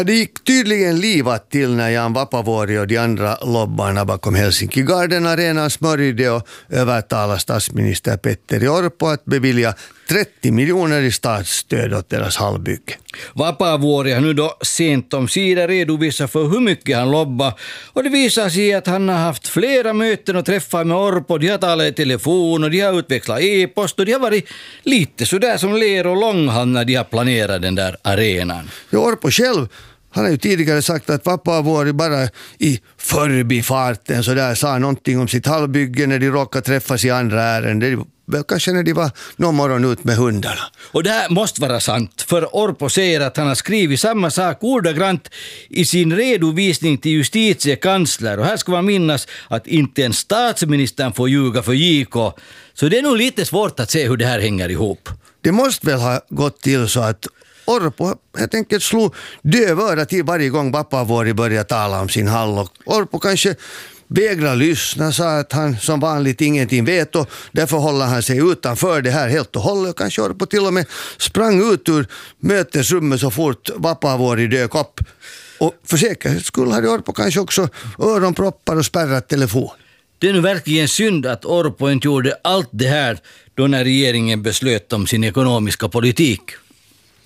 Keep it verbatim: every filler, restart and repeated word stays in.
Ja, det gick tydligen livat till när Jan Vapaavuori och de andra lobbarna bakom Helsinki Garden Arena smörjde och övertalade statsminister Petteri Orpo att bevilja trettio miljoner i statsstöd åt deras hallbygge. Vapaavuori har nu då sent om sidor redovisat för hur mycket han lobbar, och det visar sig att han har haft flera möten och träffar med Orpo. De har talat i telefon och de har utvecklat e-post och de har varit lite sådär som ler och långhand när de har planerat den där arenan. Ja, Orpo själv, han har ju tidigare sagt att Vapaavuori bara i förbifarten så där sa någonting om sitt hallbygge när de råkade träffas i andra ärenden. Väl kanske när de var någon morgon ut med hundarna. Och det här måste vara sant, för Orpo säger att han har skrivit samma sak ordagrant i sin redovisning till justitiekansler. Och här ska man minnas att inte en statsministern får ljuga för J K. Så det är nog lite svårt att se hur det här hänger ihop. Det måste väl ha gått till så att Orpo helt enkelt slog dövöra till varje gång Vapaavuori började tala om sin hall. Och Orpo kanske vägrade lyssna, sa att han som vanligt ingenting vet och därför håller han sig utanför det här helt och hållet. Kanske Orpo till och med sprang ut ur mötesrummet så fort Vapaavuori dök upp. Och för säkerhets skull hade Orpo kanske också öronproppar och spärrat telefon. Det är nu verkligen synd att Orpo inte gjorde allt det här då när regeringen beslöt om sin ekonomiska politik.